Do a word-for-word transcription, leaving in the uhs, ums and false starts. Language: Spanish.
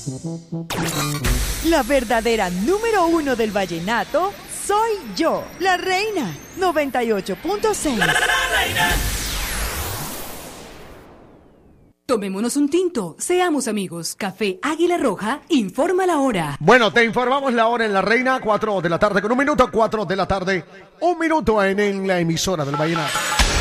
La verdadera número uno del vallenato soy yo, la reina. noventa y ocho punto seis. Tomémonos un tinto, seamos amigos. Café Águila Roja, informa la hora. Bueno, te informamos la hora en La Reina, cuatro de la tarde con un minuto, cuatro de la tarde, un minuto en, en la emisora del vallenato.